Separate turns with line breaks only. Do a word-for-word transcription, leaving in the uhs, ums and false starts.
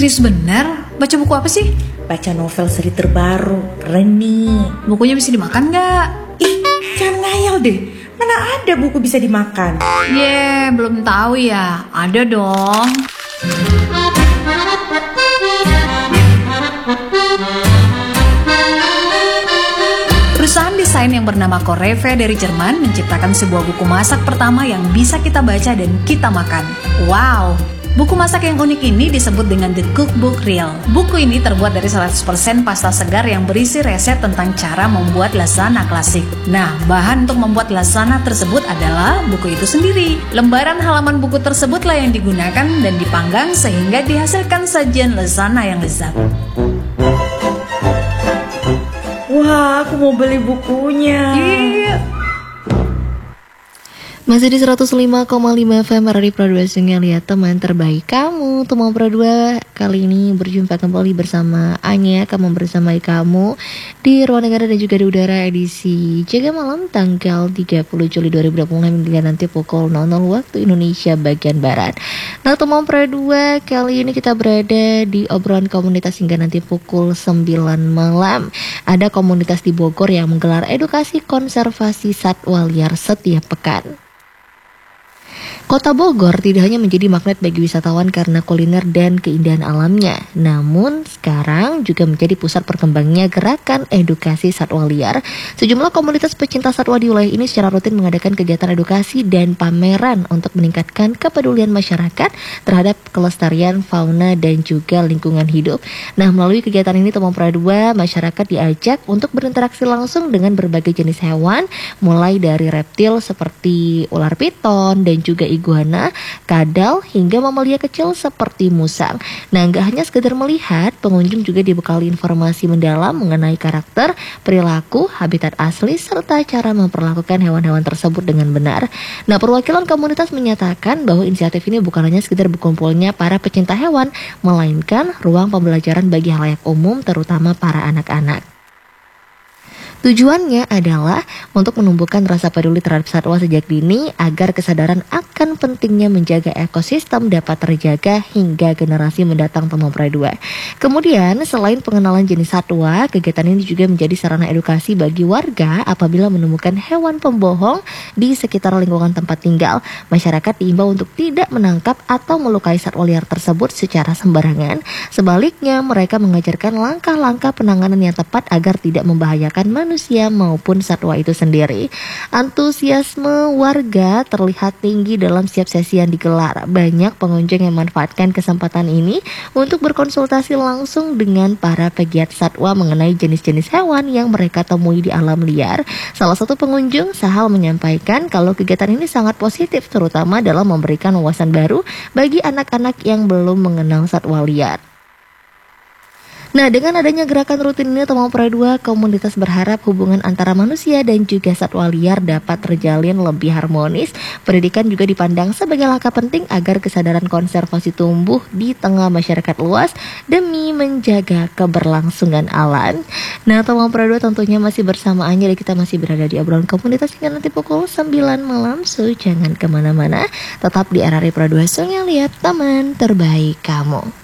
Serius bener? Baca buku apa sih?
Baca novel seri terbaru, keren nih.
Bukunya bisa dimakan nggak?
Ih, jangan ngayal deh. Mana ada buku bisa dimakan?
Ye, belum tahu ya. Ada dong. Perusahaan desain yang bernama Coreve dari Jerman menciptakan sebuah buku masak pertama yang bisa kita baca dan kita makan. Wow! Buku masak yang unik ini disebut dengan The Cookbook Reel. Buku ini terbuat dari seratus persen pasta segar yang berisi resep tentang cara membuat lasagna klasik. Nah, bahan untuk membuat lasagna tersebut adalah buku itu sendiri. Lembaran halaman buku tersebutlah yang digunakan dan dipanggang sehingga dihasilkan sajian lasagna yang lezat.
Wah, aku mau beli bukunya.
Iya.
Masih di seratus lima koma lima F M Radio Pro dua Sungai Lihat teman terbaik kamu. Teman Pro dua kali ini berjumpa kembali bersama Anya, kamu bersama kamu di Ruang Negara dan juga di udara edisi Jaga Malam tanggal tiga puluh Juli dua ribu dua puluh enam hingga nanti pukul nol nol waktu Indonesia bagian Barat. Nah, teman Pro dua kali ini kita berada di obrolan komunitas hingga nanti pukul sembilan malam. Ada komunitas di Bogor yang menggelar edukasi konservasi satwa liar setiap pekan. Kota Bogor tidak hanya menjadi magnet bagi wisatawan karena kuliner dan keindahan alamnya, namun sekarang juga menjadi pusat perkembangnya gerakan edukasi satwa liar. Sejumlah komunitas pecinta satwa di wilayah ini secara rutin mengadakan kegiatan edukasi dan pameran untuk meningkatkan kepedulian masyarakat terhadap kelestarian fauna dan juga lingkungan hidup. Nah, melalui kegiatan ini teman Pro dua, masyarakat diajak untuk berinteraksi langsung dengan berbagai jenis hewan, mulai dari reptil seperti ular piton dan juga iguana, kadal, hingga mamalia kecil seperti musang. Nah, nggak hanya sekedar melihat, pengunjung juga dibekali informasi mendalam mengenai karakter, perilaku, habitat asli, serta cara memperlakukan hewan-hewan tersebut dengan benar. Nah, perwakilan komunitas menyatakan bahwa inisiatif ini bukan hanya sekedar berkumpulnya para pecinta hewan, melainkan ruang pembelajaran bagi halayak umum, terutama para anak-anak. Tujuannya adalah untuk menumbuhkan rasa peduli terhadap satwa sejak dini agar kesadaran akan pentingnya menjaga ekosistem dapat terjaga hingga generasi mendatang teman Pro dua. Kemudian, selain pengenalan jenis satwa, kegiatan ini juga menjadi sarana edukasi bagi warga apabila menemukan hewan pembohong di sekitar lingkungan tempat tinggal. Masyarakat diimbau untuk tidak menangkap atau melukai satwa liar tersebut secara sembarangan. Sebaliknya, mereka mengajarkan langkah-langkah penanganan yang tepat agar tidak membahayakan manusia manusia maupun satwa itu sendiri. Antusiasme warga terlihat tinggi dalam setiap sesi yang digelar. Banyak pengunjung yang memanfaatkan kesempatan ini untuk berkonsultasi langsung dengan para pegiat satwa mengenai jenis-jenis hewan yang mereka temui di alam liar. Salah satu pengunjung, Sahal, menyampaikan kalau kegiatan ini sangat positif, terutama dalam memberikan wawasan baru bagi anak-anak yang belum mengenal satwa liar. Nah, dengan adanya gerakan rutin ini teman Pro dua, komunitas berharap hubungan antara manusia dan juga satwa liar dapat terjalin lebih harmonis. Pendidikan juga dipandang sebagai langkah penting agar kesadaran konservasi tumbuh di tengah masyarakat luas demi menjaga keberlangsungan alam. Nah, teman Pro dua tentunya masih bersama Anya dan kita masih berada di obrolan komunitas hingga nanti pukul sembilan malam. So, jangan kemana-mana, tetap di R R I Pro dua Sungai Lihat, teman terbaik kamu.